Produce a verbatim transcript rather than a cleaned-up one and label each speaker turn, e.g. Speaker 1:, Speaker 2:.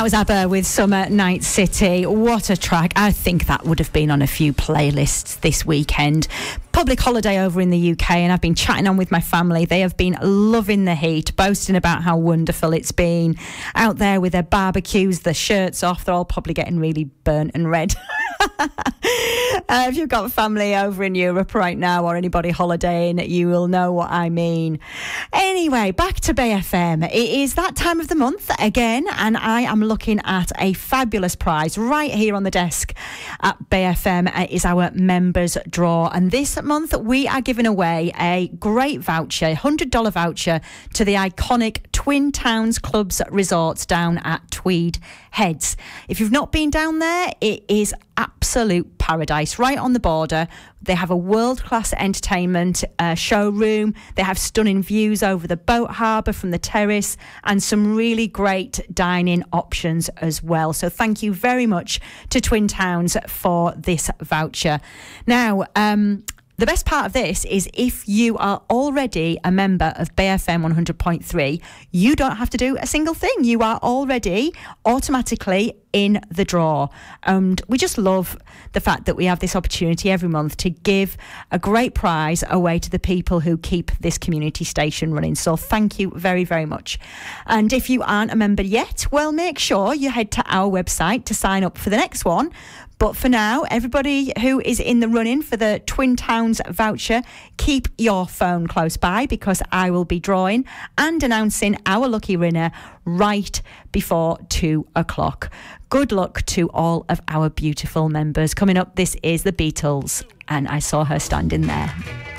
Speaker 1: was ABBA with Summer Night City. What a track. I think that would have been on a few playlists this weekend. Public holiday over in the U K, and I've been chatting on with my family. They have been loving the heat, boasting about how wonderful it's been out there with their barbecues, their shirts off. They're all probably getting really burnt and red. Uh, if you've got family over in Europe right now, or anybody holidaying, you will know what I mean. Anyway, back to Bay F M. It is that time of the month again, and I am looking at a fabulous prize right here on the desk at Bay F M. It is our members draw, and this month we are giving away a great voucher, one hundred dollars voucher to the iconic Twin Towns Clubs Resorts down at Tweed Heads. If you've not been down there, it is absolute paradise, right on the border. They have a world-class entertainment uh, showroom. They have stunning views over the boat harbour from the terrace, and some really great dining options as well. So thank you very much to Twin Towns for this voucher. Now, um, the best part of this is if you are already a member of Bay F M one hundred point three, you don't have to do a single thing. You are already automatically in the draw. And we just love the fact that we have this opportunity every month to give a great prize away to the people who keep this community station running. So thank you very, very much. And if you aren't a member yet, well, make sure you head to our website to sign up for the next one. But for now, everybody who is in the running for the Twin Towns voucher, keep your phone close by, because I will be drawing and announcing our lucky winner right before two o'clock. Good luck to all of our beautiful members. Coming up, this is the Beatles, and I saw her standing there.